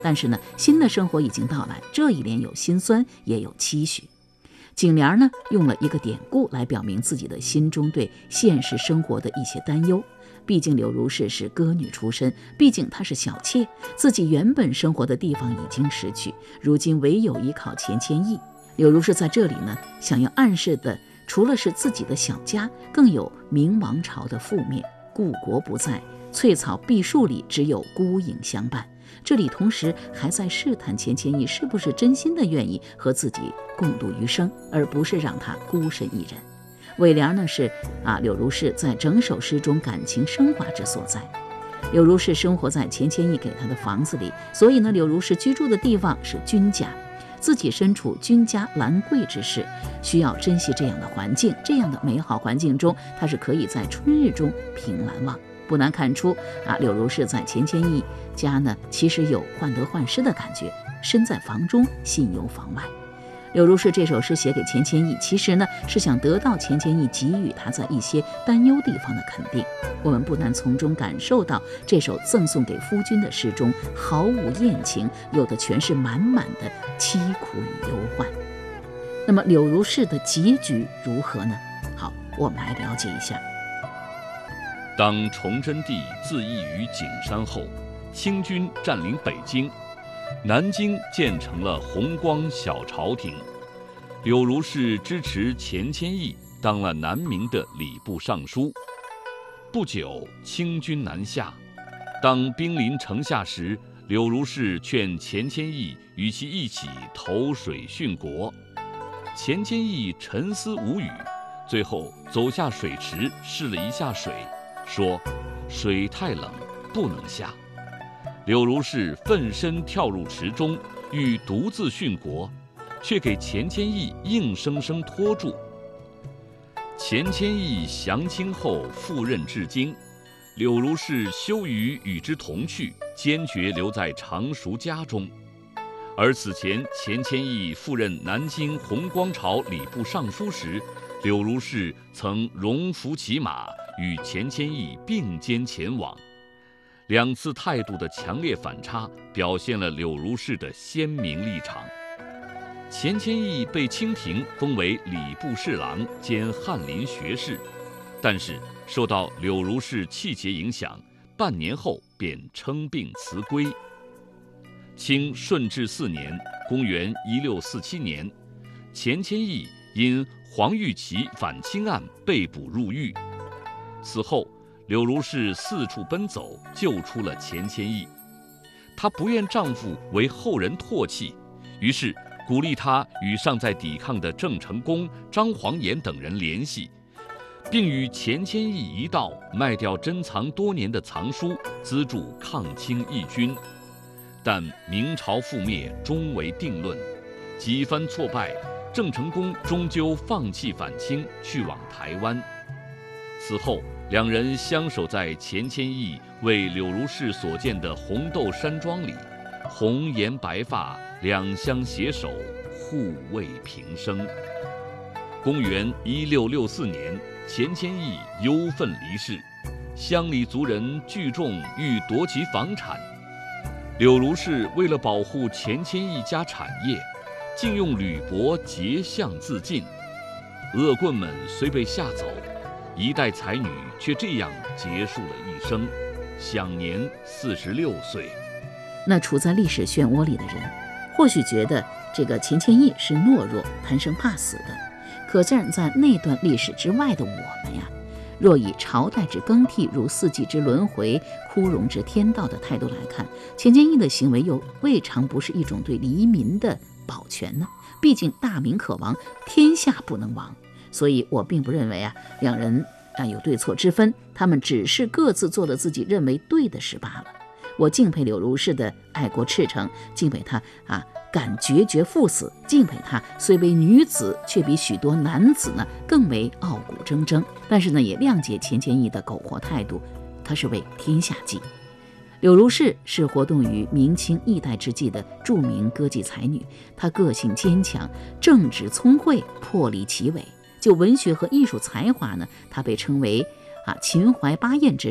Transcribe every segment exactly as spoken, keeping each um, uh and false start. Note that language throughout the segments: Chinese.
但是呢，新的生活已经到来，这一年有辛酸，也有期许。景莲呢，用了一个典故来表明自己的心中对现实生活的一些担忧。毕竟柳如是是歌女出身，毕竟她是小妾，自己原本生活的地方已经失去，如今唯有依靠钱谦益。柳如是在这里呢，想要暗示的除了是自己的小家，更有明王朝的覆灭，故国不在，翠草碧树里只有孤影相伴。这里同时还在试探钱谦益是不是真心的愿意和自己共度余生，而不是让他孤身一人。尾联呢是啊，柳如是在整首诗中感情升华之所在。柳如是生活在钱谦益给他的房子里，所以呢，柳如是居住的地方是君家，自己身处君家兰贵之势，需要珍惜这样的环境。这样的美好环境中，他是可以在春日中凭栏望。不难看出啊，柳如是在钱谦益家呢，其实有患得患失的感觉，身在房中，心游房外。柳如是这首诗写给钱谦益，其实呢是想得到钱谦益给予他在一些担忧地方的肯定。我们不难从中感受到这首赠送给夫君的诗中毫无艳情，有的全是满满的凄苦与忧患。那么柳如是的结局如何呢？好，我们来了解一下。 当崇祯帝自缢于景山后，清军占领北京，南京建成了弘光小朝廷。柳如是支持钱谦益当了南明的礼部尚书。不久，清军南下，当兵临城下时，柳如是劝钱谦益与其一起投水殉国。钱谦益沉思无语，最后走下水池试了一下水，说水太冷，不能下。柳如是奋身跳入池中，欲独自殉国，却给钱谦益硬生生拖住。钱谦益降清后赴任至京，柳如是羞于与之同去，坚决留在常熟家中。而此前钱谦益赴任南京弘光朝礼部尚书时，柳如是曾荣服骑马与钱谦益并肩前往。两次态度的强烈反差，表现了柳如是的鲜明立场。钱谦益被清廷封为礼部侍郎兼翰林学士，但是受到柳如是气节影响，半年后便称病辞归。清顺治四年（公元一六四七年），钱谦益因黄玉琪反清案被捕入狱。此后，柳如是四处奔走，救出了钱谦益。她不愿丈夫为后人唾弃，于是鼓励他与尚在抵抗的郑成功、张煌言等人联系，并与钱谦益一道卖掉珍藏多年的藏书，资助抗清义军。但明朝覆灭终为定论，几番挫败，郑成功终究放弃反清，去往台湾。此后，两人相守在钱谦益为柳如是所建的红豆山庄里，红颜白发，两相携手，互慰平生。公元一六六四年，钱谦益忧愤离世，乡里族人聚众欲夺其房产。柳如是为了保护钱谦益家产业，竟用铝箔结项自尽。恶棍们虽被吓走，一代才女却这样结束了一生，享年四十六岁。 那处在历史漩涡里的人，或许觉得这个钱谦益是懦弱、贪生怕死的。可见在那段历史之外的我们呀，若以朝代之更替如四季之轮回、枯荣之天道的态度来看，钱谦益的行为又未尝不是一种对黎民的保全呢？毕竟大明可亡，天下不能亡。所以我并不认为啊，两人啊有对错之分，他们只是各自做了自己认为对的事罢了。我敬佩柳如是的爱国赤诚，敬佩她啊敢决绝赴死，敬佩她虽为女子，却比许多男子呢更为傲骨铮铮。但是呢，也谅解钱谦益的苟活态度，他是为天下计。柳如是是活动于明清易代之际的著名歌妓才女，她个性坚强，正直聪慧，魄力奇伟。就文学和艺术才华呢，她被称为啊秦淮八艳之首。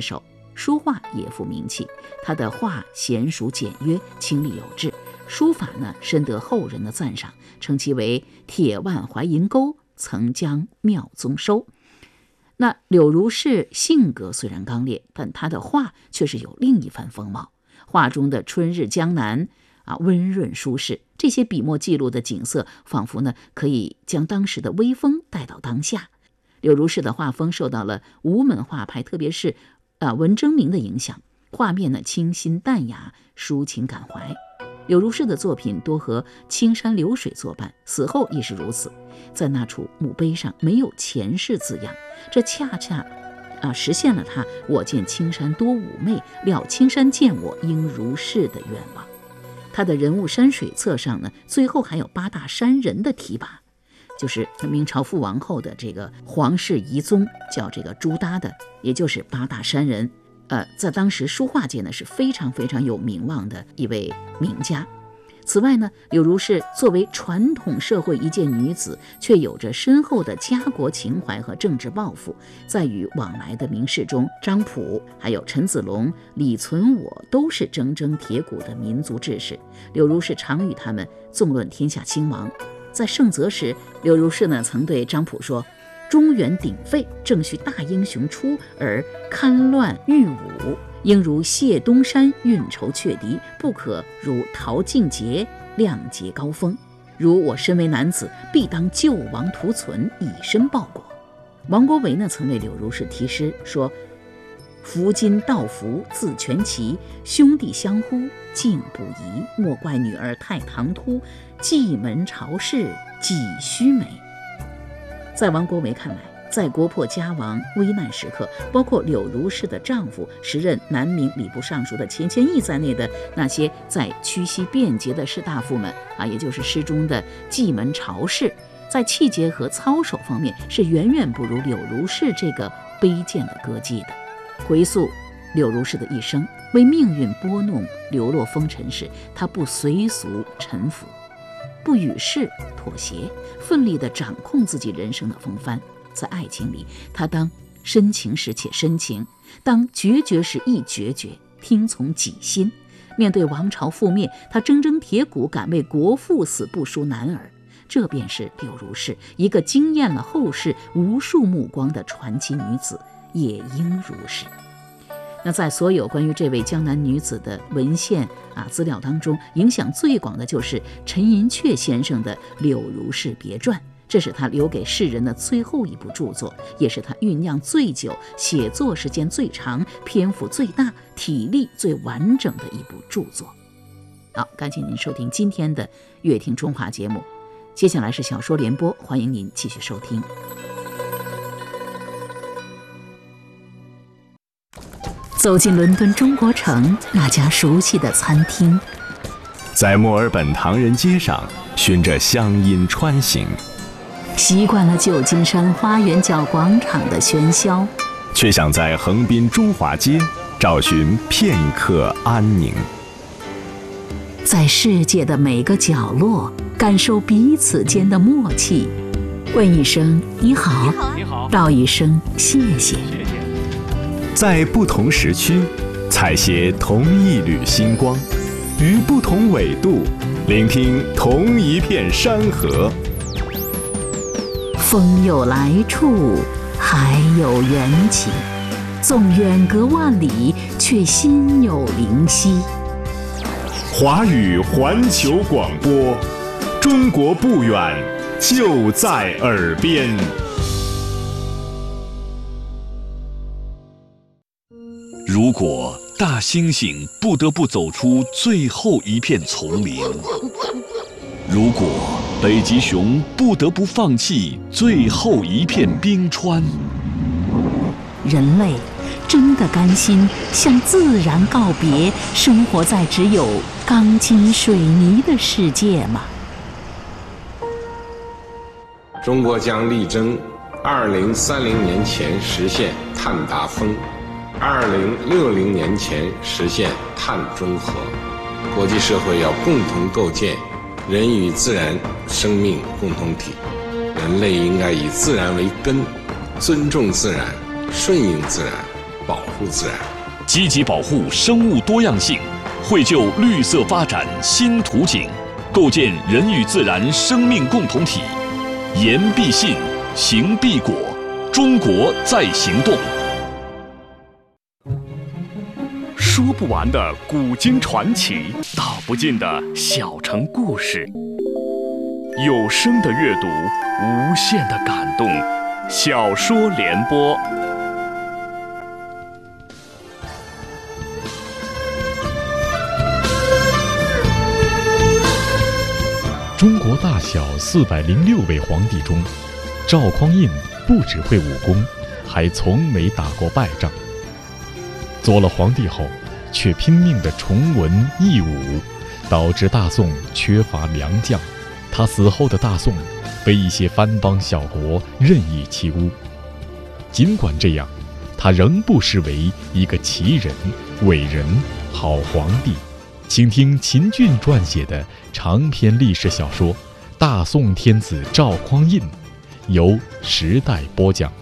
书画也负名气，他的画娴熟简约，清丽有致，书法呢深得后人的赞赏，称其为铁腕怀银钩，曾将妙宗收。那柳如是性格虽然刚烈，但他的画却是有另一番风貌。画中的春日江南啊，温润舒适，这些笔墨记录的景色，仿佛呢可以将当时的微风带到当下。柳如是的画风受到了吴门画派，特别是啊文征明的影响，画面呢清新淡雅，抒情感怀。柳如是的作品多和青山流水作伴，死后亦是如此。在那处墓碑上没有前世字样，这恰恰啊实现了他我见青山多妩媚，料青山见我应如是的愿望。他的人物山水册上呢，最后还有八大山人的提拔，就是明朝父王后的这个皇室遗宗，叫这个朱耷的，也就是八大山人。呃，在当时书画界呢是非常非常有名望的一位名家。此外呢，柳如是作为传统社会一介女子，却有着深厚的家国情怀和政治抱负，在与往来的名士中，张溥、还有陈子龙、李存我都是铮铮铁骨的民族志士。柳如是常与他们纵论天下兴亡。在盛泽时，柳如是呢曾对张溥说：“中原鼎沸，正需大英雄出而戡乱御侮，应如谢东山运筹却敌，不可如陶敬节亮节高峰。如我身为男子，必当救亡图存，以身报国。”王国维呢曾为柳如是题诗说：“夫今道服自全齐，兄弟相呼敬不移。莫怪女儿太唐突，蓟门朝氏几须眉。”在王国维看来，在国破家亡危难时刻，包括柳如是的丈夫时任南明礼部尚书的钱谦益在内的那些在曲溪便捷的士大夫们啊，也就是诗中的蓟门朝氏，在气节和操守方面是远远不如柳如是这个卑贱的歌妓的。回溯柳如是的一生，为命运拨弄流落风尘时，她不随俗臣服，不与世妥协，奋力地掌控自己人生的风帆。在爱情里，他当深情时且深情，当决绝时亦决绝，听从己心。面对王朝覆灭，他铮铮铁骨，敢为国父死不输男儿。这便是柳如是，一个惊艳了后世无数目光的传奇女子，也应如是。那在所有关于这位江南女子的文献啊资料当中，影响最广的就是陈寅恪先生的《柳如是别传》，这是他留给世人的最后一部著作，也是他酝酿最久、写作时间最长、篇幅最大、体力最完整的一部著作。好，感谢您收听今天的乐听中华节目，接下来是小说联播，欢迎您继续收听。走进伦敦中国城那家熟悉的餐厅， 在墨尔本唐人街上循着乡音穿行， 习惯了旧金山花园角广场的喧嚣， 却想在横滨中华街找寻片刻安宁。 在世界的每个角落感受彼此间的默契，问一声你好， 你好， 道一声谢谢。 在不同时区采撷同一缕星光，于不同纬度聆听同一片山河。 风有来处，海有缘起，纵远隔万里，却心有灵犀。 华语环球广播，中国不远，就在耳边。 如果大猩猩不得不走出最后一片丛林，如果北极熊不得不放弃最后一片冰川， 人类真的甘心向自然告别，生活在只有钢筋水泥的世界吗？ 中国将力争二零三零年前实现碳达峰，二零六零年前实现碳中和。国际社会要共同构建人与自然生命共同体，人类应该以自然为根，尊重自然，顺应自然，保护自然。 积极保护生物多样性，绘就绿色发展新图景，构建人与自然生命共同体。言必信，行必果，中国在行动。说不完的古今传奇，道不尽的小城故事。有声的阅读，无限的感动。小说联播。 中国大小四百零六位皇帝中，赵匡胤不只会武功，还从没打过败仗。做了皇帝后，却拼命地崇文抑武，导致大宋缺乏良将。他死后的大宋被一些藩邦小国任意欺侮。尽管这样，他仍不失为一个奇人、伟人、好皇帝。请听秦俊撰写的长篇历史小说《大宋天子赵匡胤》，由时代播讲。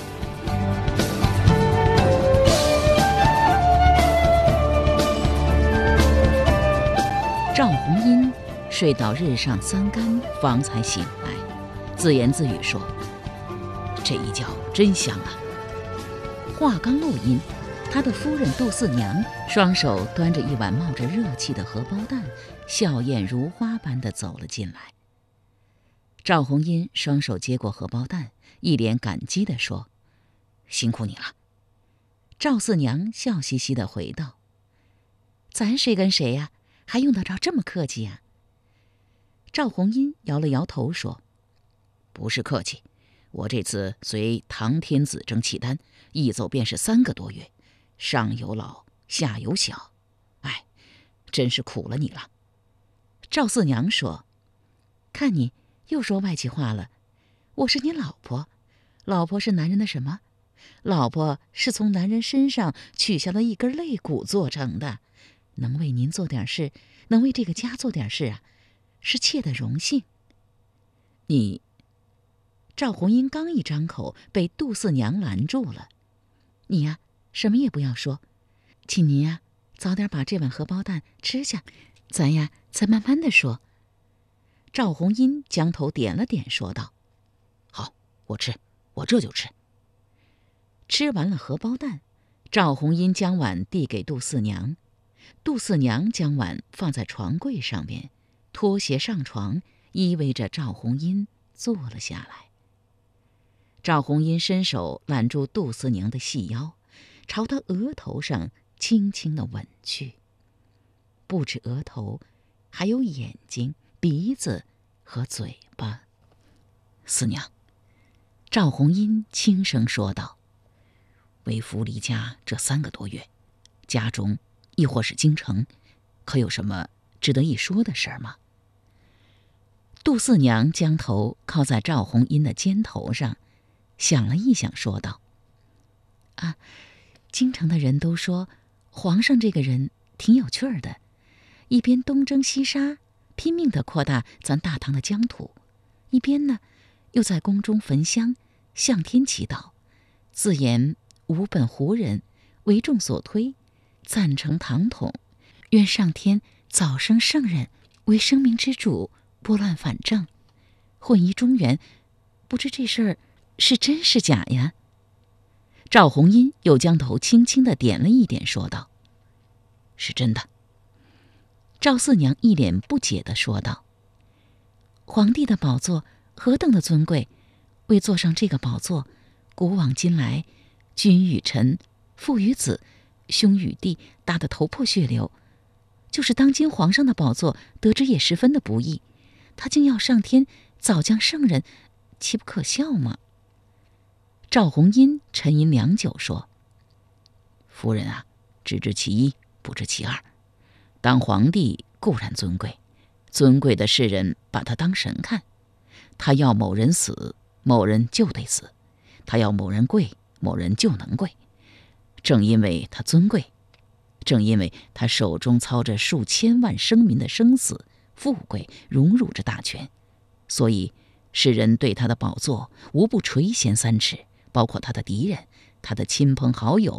赵弘胤睡到日上三竿，方才醒来，自言自语说：“这一觉真香啊！”话刚落音，他的夫人杜四娘双手端着一碗冒着热气的荷包蛋，笑靥如花般地走了进来。赵弘胤双手接过荷包蛋，一脸感激地说：“辛苦你了。”赵四娘笑嘻嘻地回道：“咱谁跟谁呀、啊？还用得着这么客气呀、啊？”赵弘胤摇了摇头说：“不是客气，我这次随唐天子征契丹，一走便是三个多月，上有老，下有小，哎，真是苦了你了。”赵四娘说：“看你又说外气话了，我是你老婆，老婆是男人的什么？老婆是从男人身上取下了一根肋骨做成的，能为您做点事，能为这个家做点事啊，是妾的荣幸。”你，赵弘胤刚一张口，被杜四娘拦住了。“你呀、啊，什么也不要说，请您呀、啊，早点把这碗荷包蛋吃下，咱呀再慢慢的说。”赵弘胤将头点了点，说道：“好，我吃，我这就吃。”吃完了荷包蛋，赵弘胤将碗递给杜四娘，杜四娘将碗放在床柜上面，脱鞋上床，依偎着赵弘胤坐了下来。赵弘胤伸手揽住杜四娘的细腰，朝她额头上轻轻地吻去。不止额头，还有眼睛、鼻子和嘴巴。“四娘，”赵弘胤轻声说道，“为夫离家这三个多月，家中亦或是京城，可有什么值得一说的事儿吗？”杜四娘将头靠在赵弘胤的肩头上，想了一想，说道：“啊，京城的人都说皇上这个人挺有趣儿的，一边东征西杀，拼命地扩大咱大唐的疆土，一边呢又在宫中焚香向天祈祷，自言吾本胡人，为众所推，赞成唐统，愿上天早生圣人为生民之主，拨乱反正，混移中原。不知这事儿是真是假呀？”赵弘胤又将头轻轻地点了一点，说道：“是真的。”赵四娘一脸不解地说道：“皇帝的宝座何等的尊贵，为坐上这个宝座，古往今来，君与臣，父与子，兄与弟，打得头破血流。就是当今皇上的宝座，得之也十分的不易。他竟要上天早降圣人，岂不可笑吗？”赵弘胤沉吟良久，说：“夫人啊，只知其一，不知其二。当皇帝固然尊贵，尊贵的世人把他当神看。他要某人死，某人就得死；他要某人贵，某人就能贵。正因为他尊贵，正因为他手中操着数千万生民的生死，富贵荣辱着大权，所以世人对他的宝座无不垂涎三尺，包括他的敌人、他的亲朋好友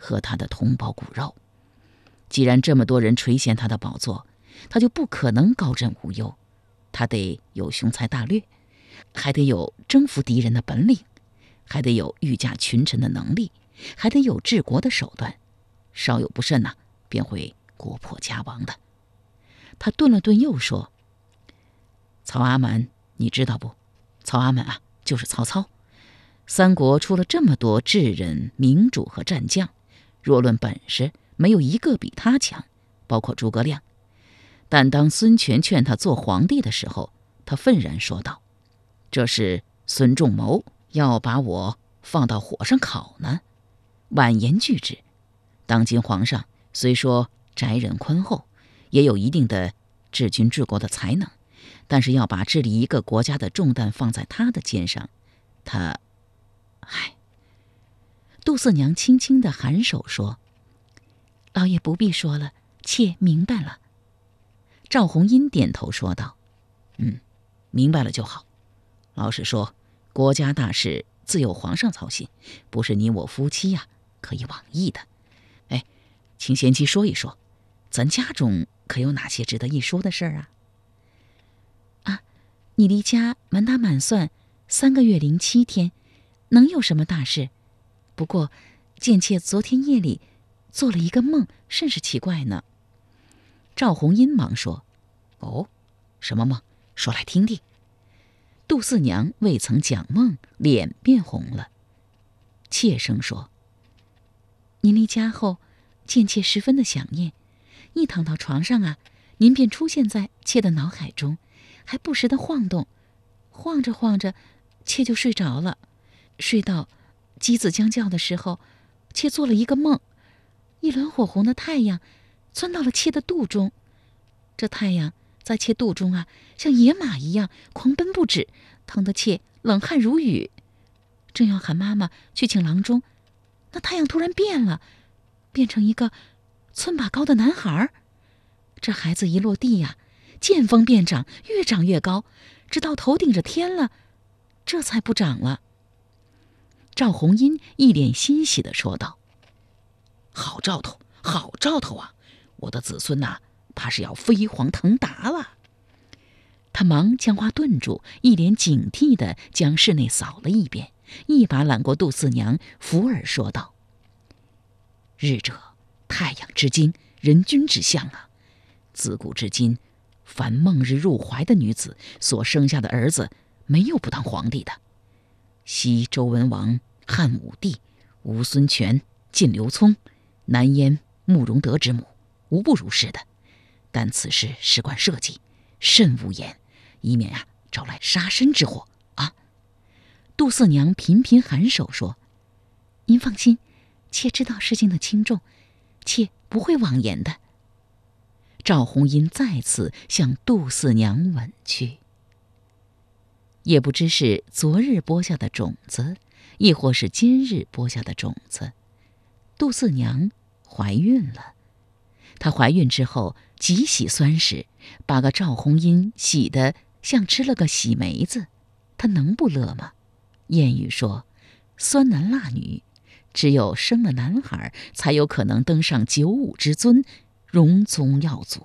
和他的同胞骨肉。既然这么多人垂涎他的宝座，他就不可能高枕无忧。他得有雄才大略，还得有征服敌人的本领，还得有御驾群臣的能力，还得有治国的手段。稍有不慎呐、啊，便会国破家亡的。他顿了顿，又说：“曹阿瞒，你知道不？曹阿瞒啊，就是曹操。三国出了这么多智人、明主和战将，若论本事，没有一个比他强，包括诸葛亮。但当孙权劝他做皇帝的时候，他愤然说道：‘这是孙仲谋要把我放到火上烤呢。’婉言拒之。当今皇上虽说宅忍宽厚，也有一定的治军治国的才能，但是要把治理一个国家的重担放在他的肩上，他……唉。”杜四娘轻轻地颔首说：“老爷不必说了，妾明白了。”赵红英点头说道：“嗯，明白了就好。老实说，国家大事自有皇上操心，不是你我夫妻呀、啊、可以妄议的。哎，请贤妻说一说，咱家中可有哪些值得一说的事儿啊？”“啊，你离家满打满算三个月零七天，能有什么大事？不过贱妾昨天夜里做了一个梦，甚是奇怪呢。”赵红英忙说：“哦，什么梦？说来听听。”杜四娘未曾讲梦，脸变红了，怯声说：“您离家后，贱妾十分的想念，一躺到床上啊，您便出现在妾的脑海中，还不时的晃动，晃着晃着，妾就睡着了。睡到鸡子将叫的时候，妾做了一个梦，一轮火红的太阳钻到了妾的肚中，这太阳在妾肚中啊，像野马一样狂奔不止，疼得妾冷汗如雨。正要喊妈妈去请郎中，那太阳突然变了，变成一个寸把高的男孩。这孩子一落地呀、啊，见风便长，越长越高，直到头顶着天了，这才不长了。”赵红英一脸欣喜地说道：“好兆头，好兆头啊！我的子孙呐、啊，怕是要飞黄腾达了。”他忙将话顿住，一脸警惕地将室内扫了一遍，一把揽过杜四娘，扶耳说道：“日者太阳之精，人君之相啊！自古至今，凡梦日入怀的女子所生下的儿子，没有不当皇帝的。西周文王、汉武帝、吴孙权、晋刘聪、南燕慕容德之母，无不如是的。但此事事关社稷，慎勿言，以免啊招来杀身之祸啊！”杜四娘频频颔首说：“您放心，妾知道事情的轻重，妾不会妄言的。”赵红英再次向杜四娘吻去。也不知是昨日播下的种子，亦或是今日播下的种子，杜四娘怀孕了。她怀孕之后极喜酸食，把个赵红英喜得像吃了个喜梅子，她能不乐吗？谚语说：“酸男辣女，只有生了男孩，才有可能登上九五之尊，荣宗耀祖。”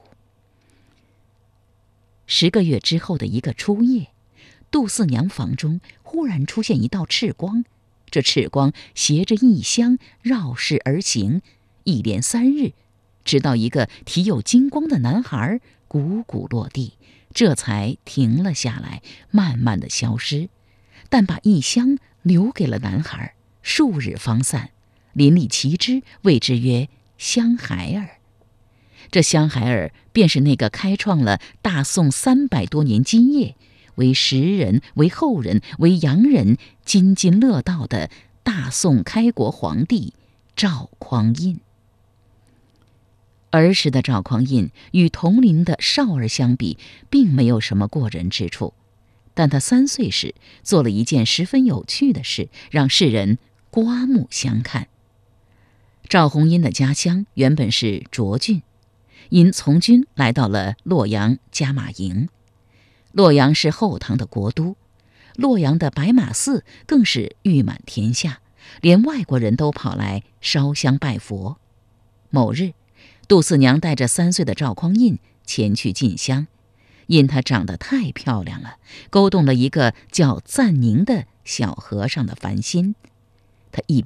十个月之后的一个初夜，杜四娘房中忽然出现一道赤光，这赤光携着异香绕室而行，一连三日，直到一个体有金光的男孩汩汩落地，这才停了下来，慢慢的消失，但把异香留给了男孩，数日方散，邻里齐之，谓之曰香孩儿。这香孩儿便是那个开创了大宋三百多年基业，为时人、为后人、为洋人津津乐道的大宋开国皇帝赵匡胤。儿时的赵匡胤与同龄的少儿相比，并没有什么过人之处，但他三岁时做了一件十分有趣的事，让世人刮目相看。赵红英的家乡原本是涿郡，因从军来到了洛阳加马营。洛阳是后唐的国都，洛阳的白马寺更是誉满天下， 连外国人都跑来烧香拜佛。某日，杜四娘带着三岁的赵匡胤前去进香，因她长得太漂亮了，勾动了一个叫赞宁的小和尚的凡心。他一边